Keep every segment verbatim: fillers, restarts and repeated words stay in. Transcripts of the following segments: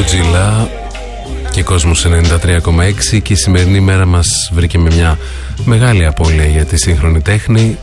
Γκούτζιλα και Κόσμος ενενήντα τρία κόμμα έξι. Και η σημερινή μέρα μας βρήκε με μια μεγάλη απώλεια για τη σύγχρονη τέχνη.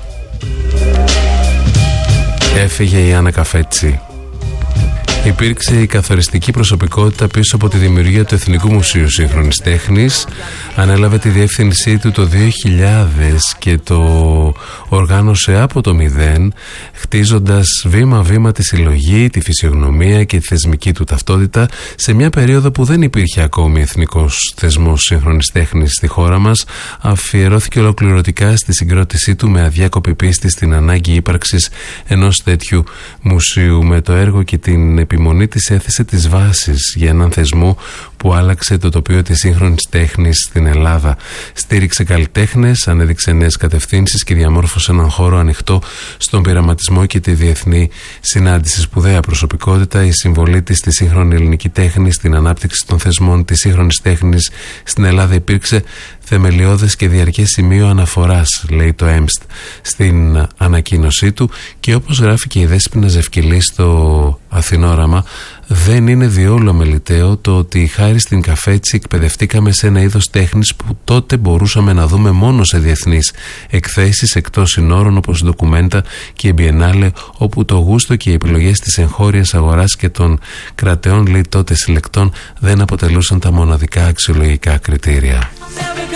Έφυγε η Άννα Καφέτσι. Υπήρξε η καθοριστική προσωπικότητα πίσω από τη δημιουργία του Εθνικού Μουσείου Σύγχρονης Τέχνης. Ανέλαβε τη διεύθυνσή του το δύο χιλιάδες και το οργάνωσε από το μηδέν, χτίζοντας βήμα-βήμα τη συλλογή, τη φυσιογνωμία και τη θεσμική του ταυτότητα σε μια περίοδο που δεν υπήρχε ακόμη εθνικός θεσμός σύγχρονης τέχνης στη χώρα μας. Αφιερώθηκε ολοκληρωτικά στη συγκρότησή του με αδιάκοπη πίστη στην ανάγκη ύπαρξης ενός τέτοιου μουσείου. Με το έργο και την επιμονή της έθεσε τις βάσεις για έναν θεσμό που άλλαξε το τοπίο της σύγχρονης τέχνης στην Ελλάδα. Στήριξε καλλιτέχνες, ανέδειξε νέες κατευθύνσεις και διαμόρφωσε έναν χώρο ανοιχτό στον πειραματισμό και τη διεθνή συνάντηση. Σπουδαία προσωπικότητα, η συμβολή της στη σύγχρονη ελληνική τέχνη, στην ανάπτυξη των θεσμών της σύγχρονης τέχνης στην Ελλάδα υπήρξε θεμελιώδες και διαρκές σημείο αναφοράς, λέει το ΕΜΣΤ στην ανακοίνωσή του. Και όπως γράφει και η Δέσποινα Ζευκυλή στο Αθηνόραμα, δεν είναι διόλου αμεληταίο το ότι χάρη στην Καφέτσι εκπαιδευτήκαμε σε ένα είδος τέχνης που τότε μπορούσαμε να δούμε μόνο σε διεθνείς εκθέσεις εκτός συνόρων, όπως ντοκουμέντα και η Μπιενάλε, όπου το γούστο και οι επιλογές της εγχώριας αγοράς και των κρατεών, λέει τότε, συλλεκτών δεν αποτελούσαν τα μοναδικά αξιολογικά κριτήρια.